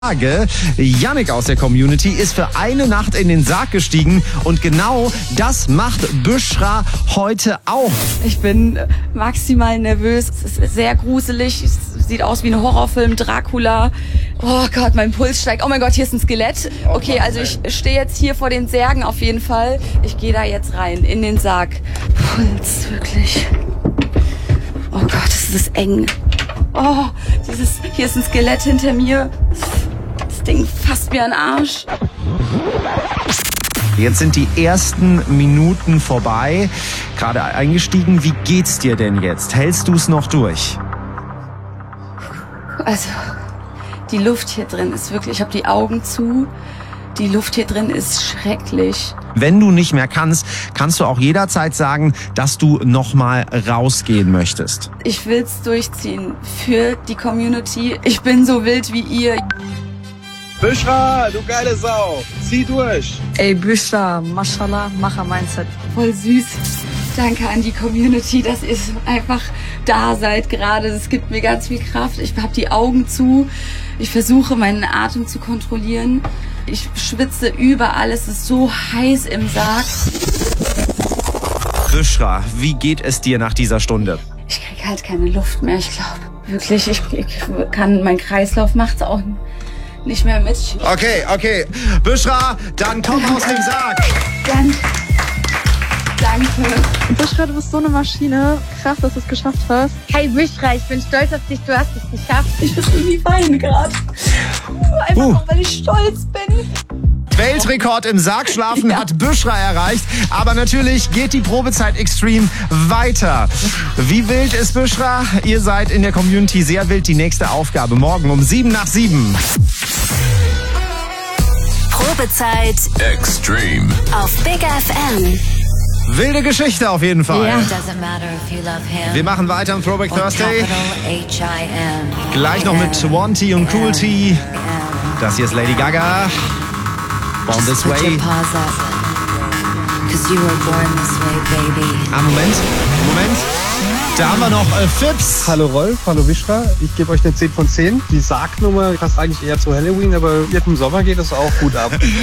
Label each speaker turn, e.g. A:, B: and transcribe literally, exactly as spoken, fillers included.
A: Yannick aus der Community ist für eine Nacht in den Sarg gestiegen und genau das macht Büschra heute auch.
B: Ich bin maximal nervös, es ist sehr gruselig, es sieht aus wie ein Horrorfilm, Dracula. Oh Gott, mein Puls steigt. Oh mein Gott, hier ist ein Skelett. Okay, also ich stehe jetzt hier vor den Särgen auf jeden Fall. Ich gehe da jetzt rein, in den Sarg. Puls, wirklich. Oh Gott, das ist eng. Oh, dieses, hier ist ein Skelett hinter mir. Das Ding fasst mir an den Arsch.
A: Jetzt sind die ersten Minuten vorbei. Gerade eingestiegen. Wie geht's dir denn jetzt? Hältst du es noch durch?
B: Also, die Luft hier drin ist wirklich, ich habe die Augen zu. Die Luft hier drin ist schrecklich.
A: Wenn du nicht mehr kannst, kannst du auch jederzeit sagen, dass du nochmal rausgehen möchtest.
B: Ich will's durchziehen für die Community. Ich bin so wild wie ihr.
C: Büschra, du geile Sau, zieh durch.
D: Ey, Büschra, Mashallah, Macher-Mindset.
B: Voll süß. Danke an die Community, dass ihr einfach da seid gerade. Es gibt mir ganz viel Kraft. Ich habe die Augen zu. Ich versuche, meinen Atem zu kontrollieren. Ich schwitze überall. Es ist so heiß im Sarg.
A: Büschra, wie geht es dir nach dieser Stunde?
B: Ich kriege halt keine Luft mehr. Ich glaube wirklich, ich, ich kann, mein Kreislauf macht's auch nicht mehr mit.
A: Okay, okay. Büschra, dann komm aus dem Sarg.
B: Danke. Danke.
D: Büschra, du bist so eine Maschine. Krass, dass du es geschafft hast.
E: Hey Büschra, ich bin stolz auf dich, du hast es geschafft.
B: Ich muss irgendwie weinen gerade. Einfach
A: Uh.
B: auch, weil ich stolz bin.
A: Weltrekord im Sargschlafen ja. hat Büschra erreicht. Aber natürlich geht die Probezeit Extreme weiter. Wie wild ist Büschra? Ihr seid in der Community sehr wild. Die nächste Aufgabe morgen um sieben nach sieben.
F: Probezeit
G: Extreme
F: auf Big F M.
A: Wilde Geschichte auf jeden Fall.
B: Ja.
A: Wir machen weiter am Throwback Thursday. Gleich noch mit Swanty und Cool T. Das hier ist Lady Gaga. Born This Way. Ah, Moment. Moment. Da haben wir noch äh, Fips.
C: Hallo Rolf, hallo Büschra, ich gebe euch eine zehn von zehn. Die Sargnummer passt eigentlich eher zu Halloween, aber jetzt im Sommer geht es auch gut ab.